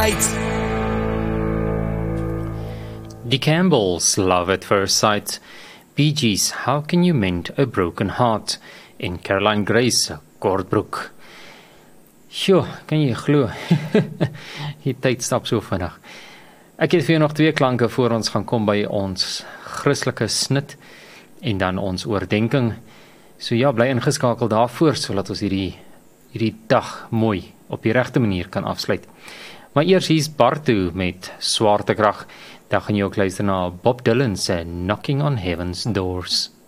The Campbells, Love at First Sight. Bee Gees, How Can You Mend a Broken Heart? En Caroline Grace, Kortbroek. Sjoe, kan jy glo? Die tyd stap so vinnig. Ek het vir jou nog 2 klanke voor ons gaan kom by ons Christelike snit en dan ons oordenking. So ja, bly ingeskakel daarvoor sodat ons hierdie dag mooi op die regte manier kan afsluit. Maar eers hier's Bartu met Swaartekrag. Dan gaan jy ook luister na Bob Dylan se Knocking on Heaven's Doors.